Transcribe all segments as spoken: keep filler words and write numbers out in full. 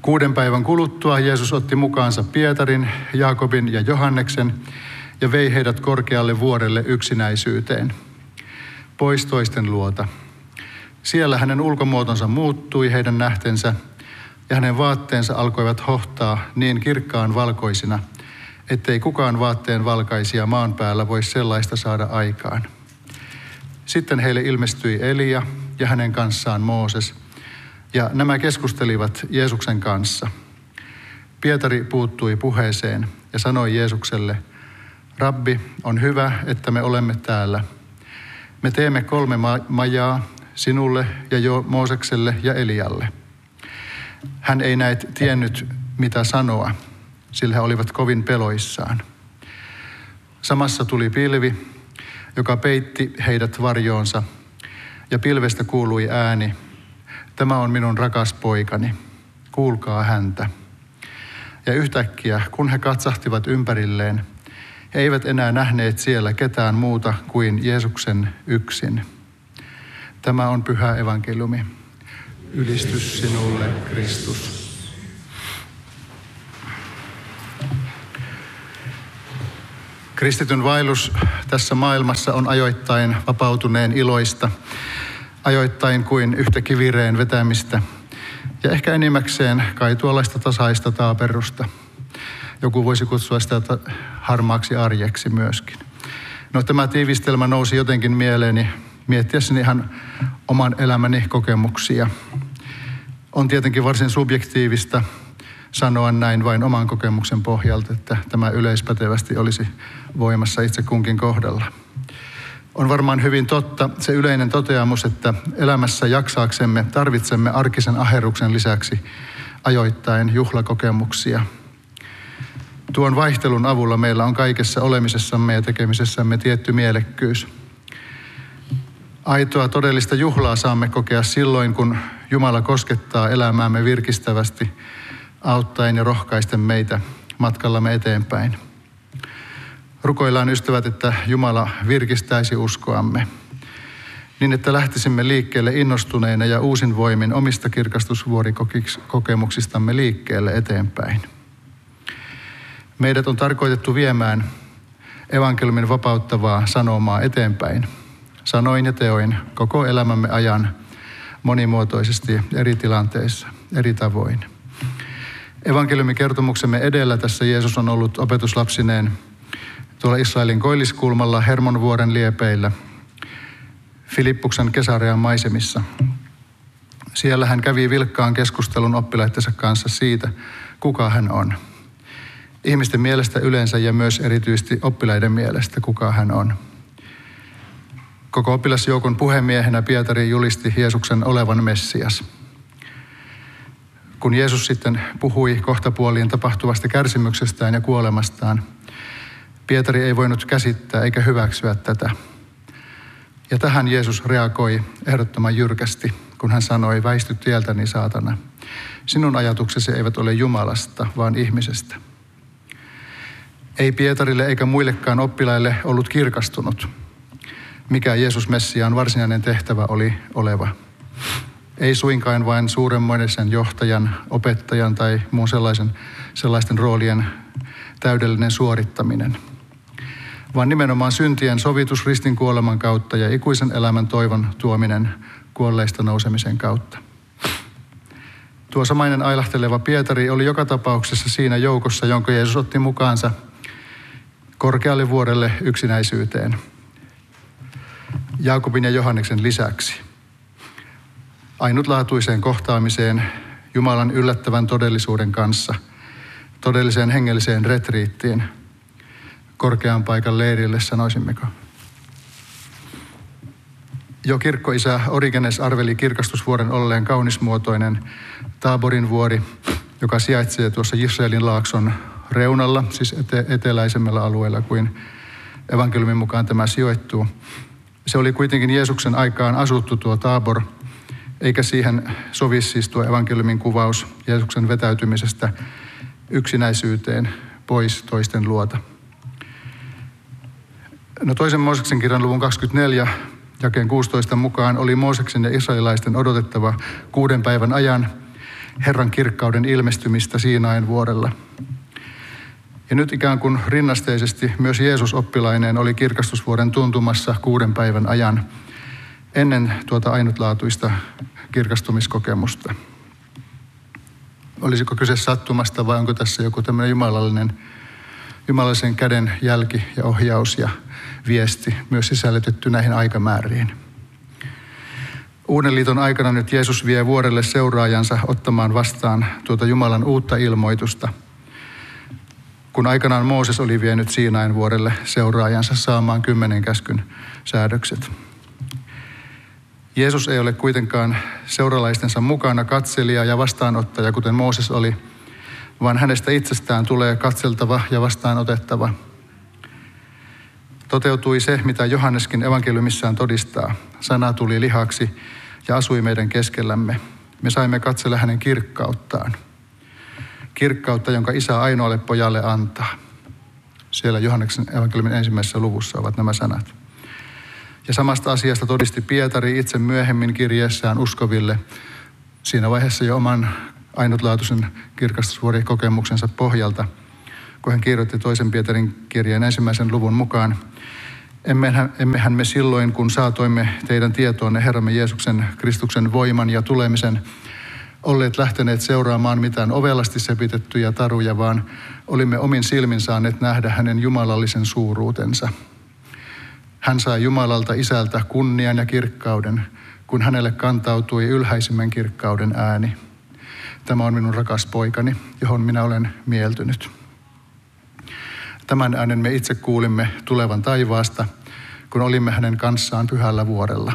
Kuuden päivän kuluttua Jeesus otti mukaansa Pietarin, Jaakobin ja Johanneksen ja vei heidät korkealle vuorelle yksinäisyyteen, pois toisten luota. Siellä hänen ulkomuotonsa muuttui heidän nähtensä ja hänen vaatteensa alkoivat hohtaa niin kirkkaan valkoisina, ettei kukaan vaatteen valkaisija maan päällä voi sellaista saada aikaan. Sitten heille ilmestyi Elia ja hänen kanssaan Mooses, ja nämä keskustelivat Jeesuksen kanssa. Pietari puuttui puheeseen ja sanoi Jeesukselle, Rabbi, on hyvä, että me olemme täällä. Me teemme kolme ma- majaa sinulle ja jo Moosekselle ja Elialle. Hän ei näet tiennyt, mitä sanoa, sillä he olivat kovin peloissaan. Samassa tuli pilvi, joka peitti heidät varjoonsa, ja pilvestä kuului ääni, tämä on minun rakas poikani, kuulkaa häntä. Ja yhtäkkiä, kun he katsahtivat ympärilleen, he eivät enää nähneet siellä ketään muuta kuin Jeesuksen yksin. Tämä on pyhä evankeliumi. Ylistys sinulle, Kristus. Kristityn vaellus tässä maailmassa on ajoittain vapautuneen iloista, ajoittain kuin yhtä kivireen vetämistä ja ehkä enimmäkseen kai tuollaista tasaista taaperrusta. Joku voisi kutsua sitä harmaaksi arjeksi myöskin. No, tämä tiivistelmä nousi jotenkin mieleeni miettiessäni ihan oman elämäni kokemuksia. On tietenkin varsin subjektiivista sanoa näin vain oman kokemuksen pohjalta, että tämä yleispätevästi olisi voimassa itse kunkin kohdalla. On varmaan hyvin totta se yleinen toteamus, että elämässä jaksaaksemme tarvitsemme arkisen aherruksen lisäksi ajoittain juhlakokemuksia. Tuon vaihtelun avulla meillä on kaikessa olemisessamme ja tekemisessämme tietty mielekkyys. Aitoa todellista juhlaa saamme kokea silloin, kun Jumala koskettaa elämäämme virkistävästi, auttaen ja rohkaisten meitä matkallamme eteenpäin. Rukoillaan, ystävät, että Jumala virkistäisi uskoamme, niin että lähtisimme liikkeelle innostuneina ja uusin voimin omista kirkastusvuorikokemuksistamme liikkeelle eteenpäin. Meidät on tarkoitettu viemään evankeliumin vapauttavaa sanomaa eteenpäin, sanoin ja teoin koko elämämme ajan monimuotoisesti eri tilanteissa, eri tavoin. Evankeliumikertomuksemme edellä tässä Jeesus on ollut opetuslapsineen tuolla Israelin koilliskulmalla Hermonvuoren liepeillä, Filippuksen Kesarean maisemissa. Siellä hän kävi vilkkaan keskustelun oppilaittensa kanssa siitä, kuka hän on. Ihmisten mielestä yleensä ja myös erityisesti oppilaiden mielestä, kuka hän on. Koko oppilasjoukon puhemiehenä Pietari julisti Jeesuksen olevan Messias. Kun Jeesus sitten puhui kohtapuoliin tapahtuvasta kärsimyksestään ja kuolemastaan, Pietari ei voinut käsittää eikä hyväksyä tätä. Ja tähän Jeesus reagoi ehdottoman jyrkästi, kun hän sanoi, väisty tieltäni, saatana. Sinun ajatuksesi eivät ole Jumalasta, vaan ihmisestä. Ei Pietarille eikä muillekaan oppilaille ollut kirkastunut, mikä Jeesus Messiaan varsinainen tehtävä oli oleva. Ei suinkaan vain suuremmoisen johtajan, opettajan tai muun sellaisen, sellaisten roolien täydellinen suorittaminen, vaan nimenomaan syntien sovitus ristin kuoleman kautta ja ikuisen elämän toivon tuominen kuolleista nousemisen kautta. Tuo samainen ailahteleva Pietari oli joka tapauksessa siinä joukossa, jonka Jeesus otti mukaansa korkealle vuorelle yksinäisyyteen, Jaakobin ja Johanneksen lisäksi. Ainutlaatuiseen kohtaamiseen Jumalan yllättävän todellisuuden kanssa, todelliseen hengelliseen retriittiin, korkean paikan leirille, sanoisimmeko. Jo kirkkoisä Origenes arveli kirkastusvuoren olleen kaunismuotoinen Taaborin vuori, joka sijaitsee tuossa Israelin laakson reunalla, siis ete- eteläisemmällä alueella kuin evankeliumin mukaan tämä sijoittuu. Se oli kuitenkin Jeesuksen aikaan asuttu tuo Taabor, eikä siihen sovi siis tuo evankeliumin kuvaus Jeesuksen vetäytymisestä yksinäisyyteen pois toisten luota. No, toisen Mooseksen kirjan luvun kaksikymmentäneljä jakeen kuusitoista mukaan oli Mooseksen ja israelilaisten odotettava kuuden päivän ajan Herran kirkkauden ilmestymistä Siinain vuorella. Ja nyt ikään kuin rinnasteisesti myös Jeesus oppilaineen oli kirkastusvuoden tuntumassa kuuden päivän ajan ennen tuota ainutlaatuista kirkastumiskokemusta. Olisiko kyse sattumasta vai onko tässä joku tämmöinen jumalallinen, jumalallisen käden jälki ja ohjaus ja viesti myös sisällytetty näihin aikamääriin. Uuden liiton aikana nyt Jeesus vie vuorelle seuraajansa ottamaan vastaan tuota Jumalan uutta ilmoitusta, kun aikanaan Mooses oli vienyt Siinain vuorelle seuraajansa saamaan kymmenen käskyn säädökset. Jeesus ei ole kuitenkaan seuralaistensa mukana katselija ja vastaanottaja, kuten Mooses oli, vaan hänestä itsestään tulee katseltava ja vastaanotettava. Toteutui se, mitä Johanneskin evankeliumissaan todistaa. Sana tuli lihaksi ja asui meidän keskellämme. Me saimme katsella hänen kirkkauttaan. Kirkkautta, jonka Isä ainoalle pojalle antaa. Siellä Johanneksen evankeliumin ensimmäisessä luvussa ovat nämä sanat. Ja samasta asiasta todisti Pietari itse myöhemmin kirjeessään uskoville siinä vaiheessa jo oman ainutlaatuisen kirkastusvuorikokemuksensa pohjalta, kun hän kirjoitti toisen Pietarin kirjeen ensimmäisen luvun mukaan. Emmehän, emmehän me silloin, kun saatoimme teidän tietoonne Herramme Jeesuksen Kristuksen voiman ja tulemisen, olleet lähteneet seuraamaan mitään ovelasti sepitettyjä taruja, vaan olimme omin silmin saaneet nähdä hänen jumalallisen suuruutensa. Hän sai Jumalalta Isältä kunnian ja kirkkauden, kun hänelle kantautui ylhäisimmän kirkkauden ääni. Tämä on minun rakas poikani, johon minä olen mieltynyt. Tämän äänen me itse kuulimme tulevan taivaasta, kun olimme hänen kanssaan pyhällä vuorella.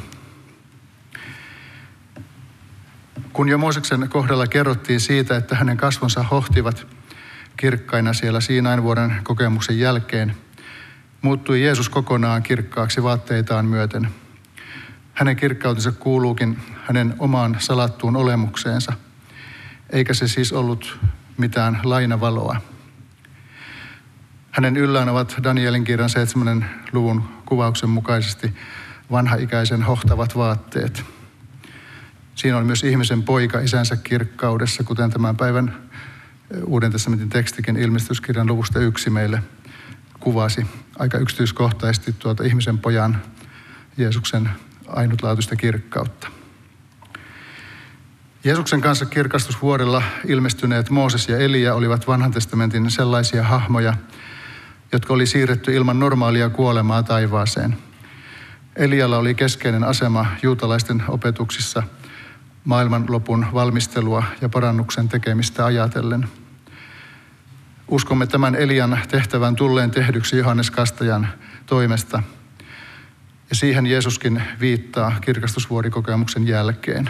Kun jo Mooseksen kohdalla kerrottiin siitä, että hänen kasvonsa hohtivat kirkkaina siellä Siinain vuoren kokemuksen jälkeen, muuttui Jeesus kokonaan kirkkaaksi vaatteitaan myöten. Hänen kirkkautensa kuuluukin hänen omaan salattuun olemukseensa, eikä se siis ollut mitään lainavaloa. Hänen yllään ovat Danielin kirjan seitsemännen luvun kuvauksen mukaisesti vanhaikäisen hohtavat vaatteet. Siinä on myös ihmisen poika isänsä kirkkaudessa, kuten tämän päivän Uuden testamentin tekstikin ilmestyskirjan luvusta yksi meille kuvasi aika yksityiskohtaisesti tuota ihmisen pojan Jeesuksen ainutlaatuista kirkkautta. Jeesuksen kanssa kirkastusvuorella ilmestyneet Mooses ja Elia olivat vanhan testamentin sellaisia hahmoja, jotka oli siirretty ilman normaalia kuolemaa taivaaseen. Elialla oli keskeinen asema juutalaisten opetuksissa maailmanlopun valmistelua ja parannuksen tekemistä ajatellen. Uskomme tämän Elian tehtävän tulleen tehdyksi Johannes Kastajan toimesta, ja siihen Jeesuskin viittaa kirkastusvuorikokemuksen jälkeen.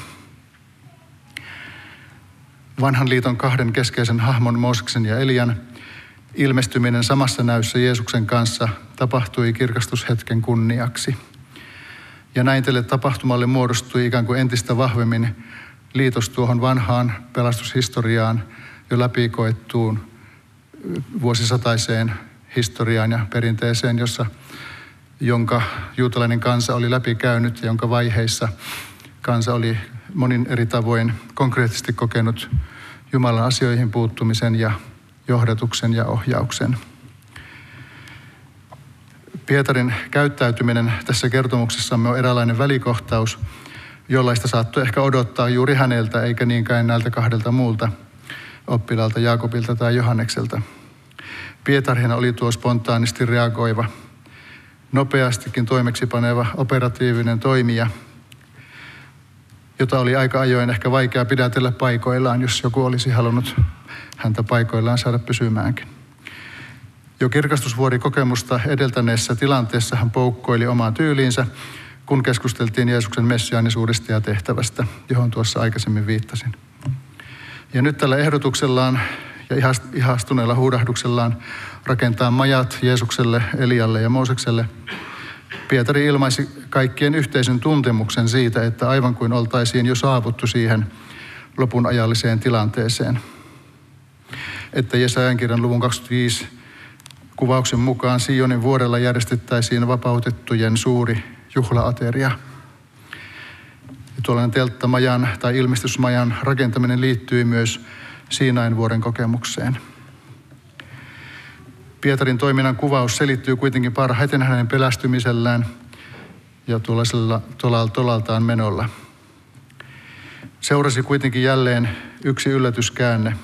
Vanhan liiton kahden keskeisen hahmon Mooseksen ja Elian ilmestyminen samassa näyssä Jeesuksen kanssa tapahtui kirkastushetken kunniaksi. Ja näin tälle tapahtumalle muodostui ikään kuin entistä vahvemmin liitos tuohon vanhaan pelastushistoriaan jo läpikoettuun vuosisataiseen historiaan ja perinteeseen, jossa, jonka juutalainen kansa oli läpikäynyt ja jonka vaiheissa kansa oli monin eri tavoin konkreettisesti kokenut Jumalan asioihin puuttumisen ja johdatuksen ja ohjauksen. Pietarin käyttäytyminen tässä kertomuksessamme on eräänlainen välikohtaus, jollaista saattoi ehkä odottaa juuri häneltä, eikä niinkään näiltä kahdelta muulta oppilaalta, Jaakobilta tai Johannekselta. Pietarihan oli tuo spontaanisti reagoiva, nopeastikin toimeksipaneva, operatiivinen toimija, jota oli aika ajoin ehkä vaikea pidätellä paikoillaan, jos joku olisi halunnut häntä paikoillaan saada pysymäänkin. Jo kirkastusvuorikokemusta edeltäneessä tilanteessa hän poukkoili omaa tyyliinsä, kun keskusteltiin Jeesuksen messiaanisuudesta ja tehtävästä, johon tuossa aikaisemmin viittasin. Ja nyt tällä ehdotuksellaan ja ihastuneella huudahduksellaan rakentaa majat Jeesukselle, Elialle ja Moosekselle, Pietari ilmaisi kaikkien yhteisön tuntemuksen siitä, että aivan kuin oltaisiin jo saavuttu siihen lopun ajalliseen tilanteeseen. Että Jesajan kirjan luvun kaksikymmentäviisi kuvauksen mukaan Sionin vuorella järjestettäisiin vapautettujen suuri juhlaateria. Ja tuollainen telttamajan tai ilmestysmajan rakentaminen liittyy myös Siinain vuoren kokemukseen. Pietarin toiminnan kuvaus selittyy kuitenkin parhaiten hänen pelästymisellään ja tuollaisella tolal, tolaltaan menolla. Seurasi kuitenkin jälleen yksi yllätyskäänne.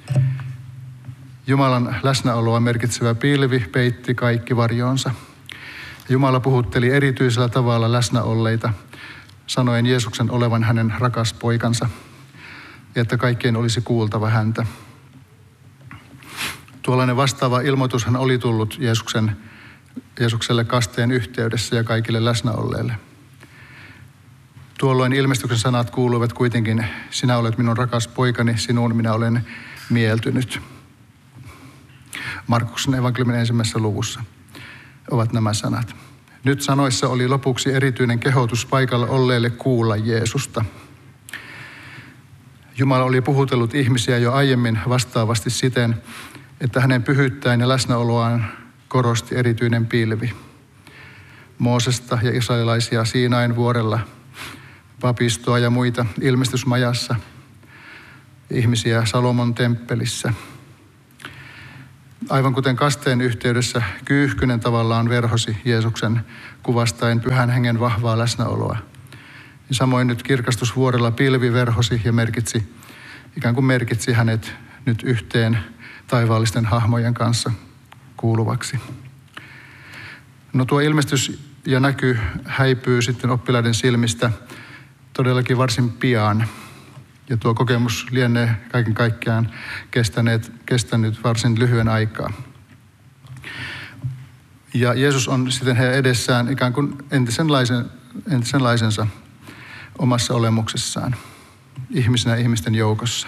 Jumalan läsnäoloa merkitsevä pilvi peitti kaikki varjoonsa. Jumala puhutteli erityisellä tavalla läsnäolleita, sanoen Jeesuksen olevan hänen rakas poikansa, ja että kaikkien olisi kuultava häntä. Tuollainen vastaava ilmoitushan oli tullut Jeesuksen, Jeesukselle kasteen yhteydessä ja kaikille läsnäolleille. Tuolloin ilmestyksen sanat kuuluivat kuitenkin, sinä olet minun rakas poikani, sinuun minä olen mieltynyt. Markuksen evankeliumin ensimmäisessä luvussa ovat nämä sanat. Nyt sanoissa oli lopuksi erityinen kehotus paikalla olleille kuulla Jeesusta. Jumala oli puhutellut ihmisiä jo aiemmin vastaavasti siten, että hänen pyhyyttään ja läsnäoloaan korosti erityinen pilvi. Moosesta ja israelilaisia Siinain vuorella, papistoa ja muita ilmestysmajassa, ihmisiä Salomon temppelissä. Aivan kuten kasteen yhteydessä kyyhkynen tavallaan verhosi Jeesuksen kuvastaen pyhän hengen vahvaa läsnäoloa. Ja samoin nyt kirkastusvuorella pilvi verhosi ja merkitsi, ikään kuin merkitsi hänet nyt yhteen taivaallisten hahmojen kanssa kuuluvaksi. No tuo ilmestys ja näky häipyy sitten oppilaiden silmistä todellakin varsin pian. Ja tuo kokemus lienee kaiken kaikkiaan kestäneet, kestänyt varsin lyhyen aikaa. Ja Jeesus on sitten heidän edessään ikään kuin entisenlaisen, entisenlaisensa omassa olemuksessaan, ihmisenä ihmisten joukossa.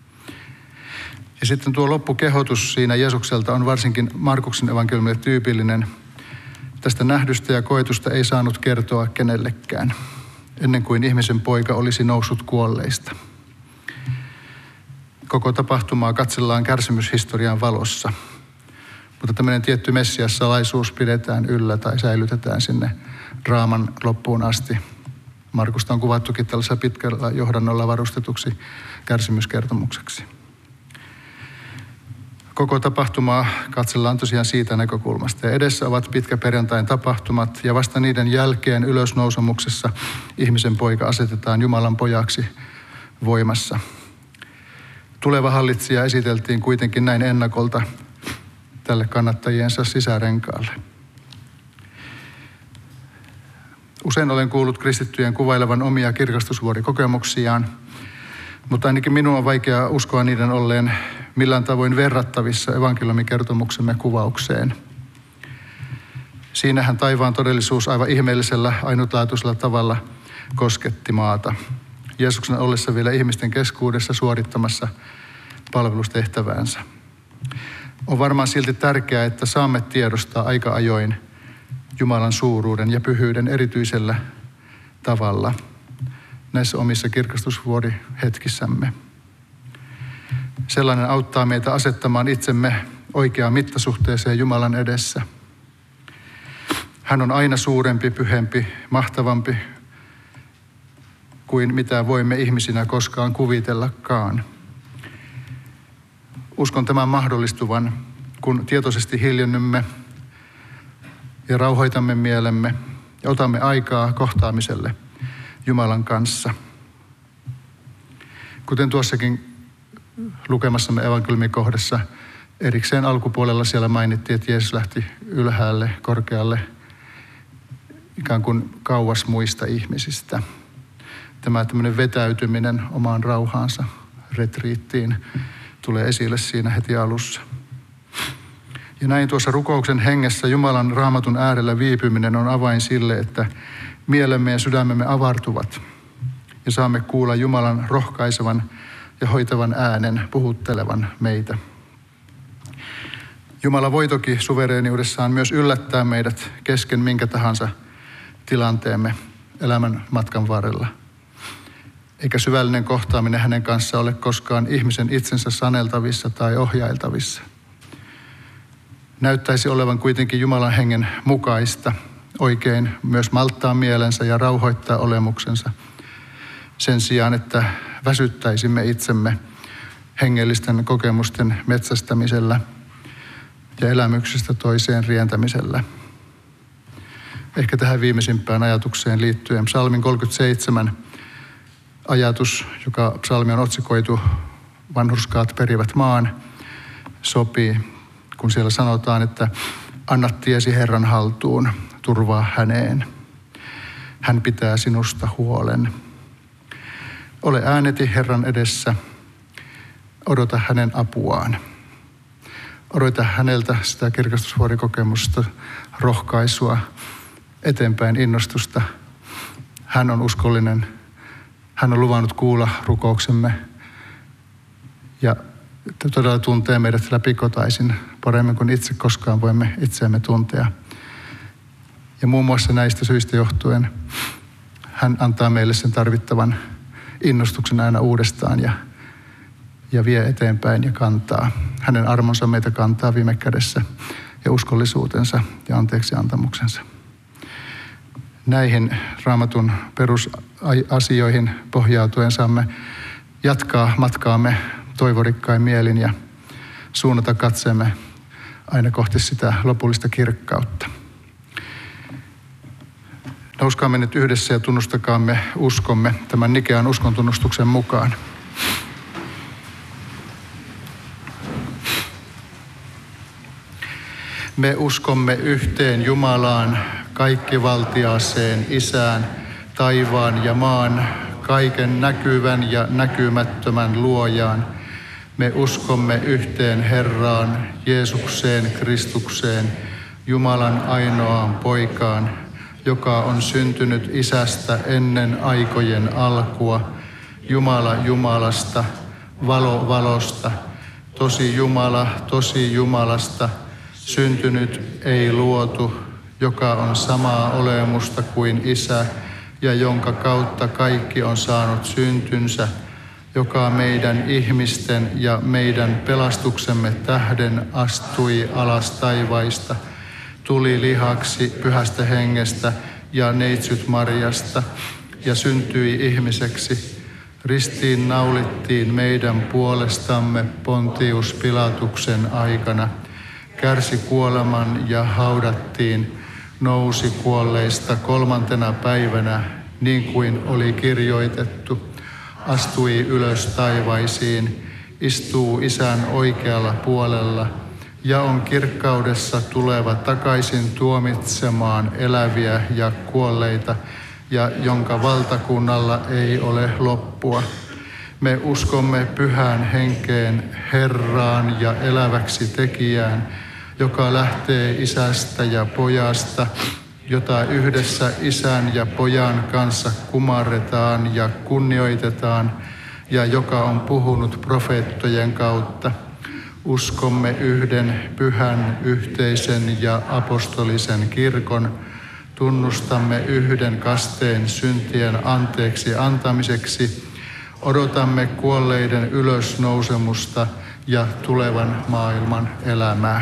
Ja sitten tuo loppukehotus siinä Jeesukselta on varsinkin Markuksen evankeliumille tyypillinen. Tästä nähdystä ja koetusta ei saanut kertoa kenellekään, ennen kuin ihmisen poika olisi noussut kuolleista. Koko tapahtumaa katsellaan kärsimyshistorian valossa, mutta tämmöinen tietty Messias-salaisuus pidetään yllä tai säilytetään sinne draaman loppuun asti. Markusta on kuvattukin tällaisella pitkällä johdannolla varustetuksi kärsimyskertomukseksi. Koko tapahtumaa katsellaan tosiaan siitä näkökulmasta. Ja edessä ovat pitkäperjantain tapahtumat ja vasta niiden jälkeen ylösnousemuksessa ihmisen poika asetetaan Jumalan pojaksi voimassa. Tuleva hallitsija esiteltiin kuitenkin näin ennakolta tälle kannattajiensa sisärenkaalle. Usein olen kuullut kristittyjen kuvailevan omia kirkastusvuorikokemuksiaan, mutta ainakin minun on vaikea uskoa niiden olleen millään tavoin verrattavissa evankeliumikertomuksemme kuvaukseen. Siinähän taivaan todellisuus aivan ihmeellisellä, ainutlaatuisella tavalla kosketti maata. Jeesuksen ollessa vielä ihmisten keskuudessa suorittamassa palvelustehtäväänsä. On varmaan silti tärkeää, että saamme tiedostaa aika ajoin Jumalan suuruuden ja pyhyyden erityisellä tavalla näissä omissa kirkastusvuorihetkissämme. Sellainen auttaa meitä asettamaan itsemme oikeaan mittasuhteeseen Jumalan edessä. Hän on aina suurempi, pyhempi, mahtavampi kuin mitä voimme ihmisinä koskaan kuvitellakaan. Uskon tämän mahdollistuvan, kun tietoisesti hiljennymme ja rauhoitamme mielemme ja otamme aikaa kohtaamiselle Jumalan kanssa. Kuten tuossakin lukemassamme evankeliumikohdassa erikseen alkupuolella siellä mainittiin, että Jeesus lähti ylhäälle, korkealle, ikään kuin kauas muista ihmisistä. Tämä tämmöinen vetäytyminen omaan rauhaansa, retriittiin, tulee esille siinä heti alussa. Ja näin tuossa rukouksen hengessä Jumalan raamatun äärellä viipyminen on avain sille, että mielemme ja sydämemme avartuvat ja saamme kuulla Jumalan rohkaisevan ja hoitavan äänen puhuttelevan meitä. Jumala voi toki suvereeniudessaan myös yllättää meidät kesken minkä tahansa tilanteemme elämän matkan varrella. Eikä syvällinen kohtaaminen hänen kanssaan ole koskaan ihmisen itsensä saneltavissa tai ohjailtavissa. Näyttäisi olevan kuitenkin Jumalan hengen mukaista oikein myös malttaa mielensä ja rauhoittaa olemuksensa sen sijaan, että väsyttäisimme itsemme hengellisten kokemusten metsästämisellä ja elämyksestä toiseen rientämisellä. Ehkä tähän viimeisimpään ajatukseen liittyen psalmin kolmekymmentäseitsemän ajatus, joka psalmi on otsikoitu Vanhurskaat perivät maan, sopii, kun siellä sanotaan, että anna tiesi Herran haltuun, turvaa häneen. Hän pitää sinusta huolen. Ole ääneti Herran edessä, odota hänen apuaan. Odota häneltä sitä kirkastusvuorikokemusta, rohkaisua, eteenpäin innostusta. Hän on uskollinen. Hän on luvannut kuulla rukouksemme ja todella tuntee meidät läpikotaisin paremmin kuin itse koskaan voimme itseämme tuntea. Ja muun muassa näistä syistä johtuen hän antaa meille sen tarvittavan innostuksen aina uudestaan ja, ja vie eteenpäin ja kantaa. Hänen armonsa meitä kantaa viime kädessä ja uskollisuutensa ja anteeksiantamuksensa. Näihin Raamatun perusasioihin pohjautuen saamme jatkaa matkaamme toivorikkain mielin ja suunnata katseemme aina kohti sitä lopullista kirkkautta. Nouskaamme nyt yhdessä ja tunnustakaamme uskomme tämän Nikean uskontunnustuksen mukaan. Me uskomme yhteen Jumalaan, kaikkivaltiaaseen Isään, taivaan ja maan, kaiken näkyvän ja näkymättömän luojaan. Me uskomme yhteen Herraan, Jeesukseen Kristukseen, Jumalan ainoaan poikaan, joka on syntynyt Isästä ennen aikojen alkua, Jumala Jumalasta, valo valosta, tosi Jumala tosi Jumalasta, syntynyt ei luotu, joka on samaa olemusta kuin Isä ja jonka kautta kaikki on saanut syntynsä, joka meidän ihmisten ja meidän pelastuksemme tähden astui alas taivaista, tuli lihaksi pyhästä hengestä ja neitsyt Marjasta ja syntyi ihmiseksi. Ristiin naulittiin meidän puolestamme Pontius Pilatuksen aikana, kärsi kuoleman ja haudattiin, nousi kuolleista kolmantena päivänä, niin kuin oli kirjoitettu, astui ylös taivaisiin, istuu Isän oikealla puolella ja on kirkkaudessa tuleva takaisin tuomitsemaan eläviä ja kuolleita, ja jonka valtakunnalla ei ole loppua. Me uskomme pyhään henkeen, Herraan ja eläväksi tekijään, joka lähtee Isästä ja Pojasta, jota yhdessä Isän ja Pojan kanssa kumarretaan ja kunnioitetaan, ja joka on puhunut profeettojen kautta. Uskomme yhden pyhän yhteisen ja apostolisen kirkon, tunnustamme yhden kasteen syntien anteeksi antamiseksi, odotamme kuolleiden ylösnousemusta ja tulevan maailman elämää.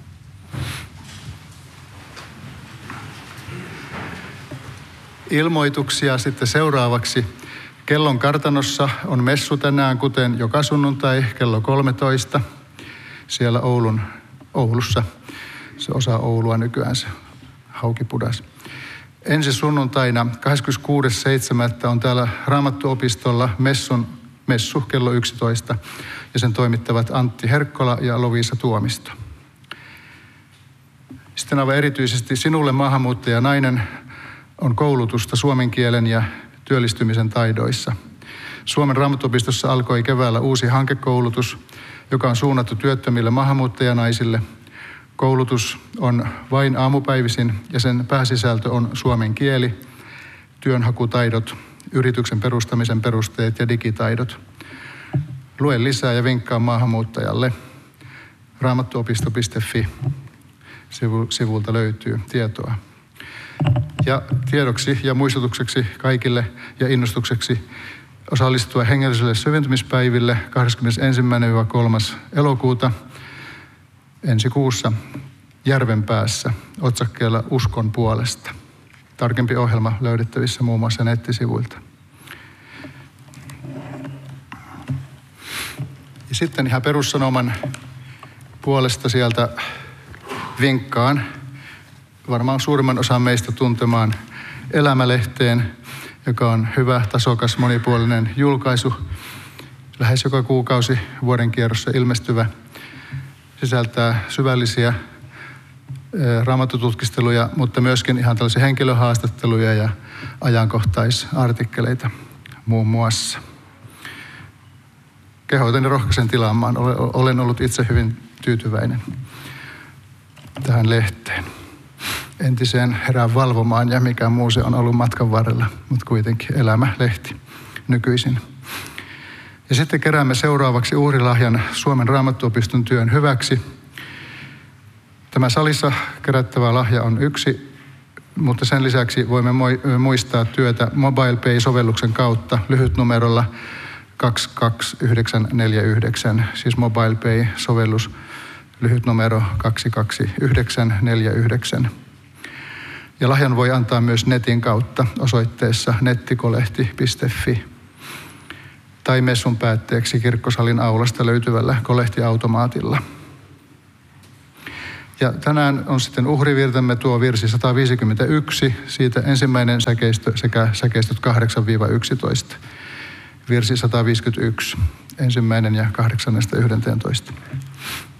Ilmoituksia sitten seuraavaksi. Kellon kartanossa on messu tänään, kuten joka sunnuntai kello kolmetoista. Siellä Oulun, Oulussa, se osaa Oulua nykyään se Haukipudas. Ensi sunnuntaina kahdeskymmeneskuudes seitsemättä on täällä Raamattuopistolla messun, messu kello yksitoista ja sen toimittavat Antti Herkkola ja Loviisa Tuomisto. Sitten aivan erityisesti sinulle maahanmuuttajanainen on koulutusta suomen kielen ja työllistymisen taidoissa. Suomen Raamattuopistossa alkoi keväällä uusi hankekoulutus, joka on suunnattu työttömille maahanmuuttajanaisille. Koulutus on vain aamupäivisin ja sen pääsisältö on suomen kieli, työnhakutaidot, yrityksen perustamisen perusteet ja digitaidot. Lue lisää ja vinkkaa maahanmuuttajalle. raamattuopisto piste fi sivulta löytyy tietoa. Ja tiedoksi ja muistutukseksi kaikille ja innostukseksi osallistua hengelliselle syventymispäiville kahdeskymmenesensimmäinen kolmas elokuuta ensi kuussa Järvenpäässä otsakkeella Uskon puolesta. Tarkempi ohjelma löydettävissä muun muassa nettisivuilta. Ja sitten ihan perussanoman puolesta sieltä vinkkaan varmaan suurimman osan meistä tuntemaan Elämälehteen, joka on hyvä, tasokas, monipuolinen julkaisu. Lähes joka kuukausi vuoden kierrossa ilmestyvä. Sisältää syvällisiä raamatututkisteluja, mutta myöskin ihan tällaisia henkilöhaastatteluja ja ajankohtaisartikkeleita muun muassa. Kehotan ja rohkaisen tilaamaan. Olen ollut itse hyvin tyytyväinen tähän lehteen. Entiseen Herään valvomaan ja mikä muu se on ollut matkan varrella, mutta kuitenkin Elämä-lehti nykyisin. Ja sitten keräämme seuraavaksi uhrilahjan Suomen Raamattuopiston työn hyväksi. Tämä salissa kerättävä lahja on yksi, mutta sen lisäksi voimme muistaa työtä MobilePay-sovelluksen kautta lyhytnumerolla kaksi kaksi yhdeksän neljä yhdeksän, siis MobilePay-sovellus lyhytnumero kaksi kaksi yhdeksän neljä yhdeksän. Ja lahjan voi antaa myös netin kautta osoitteessa nettikolehti piste fi tai messun päätteeksi kirkkosalin aulasta löytyvällä kolehtiautomaatilla. Ja tänään on sitten uhrivirtemme tuo virsi sata viisikymmentäyksi, siitä ensimmäinen säkeistö sekä säkeistöt kahdeksan yksitoista. Virsi sata viisikymmentäyksi, ensimmäinen ja kahdeksannesta yhdentoista.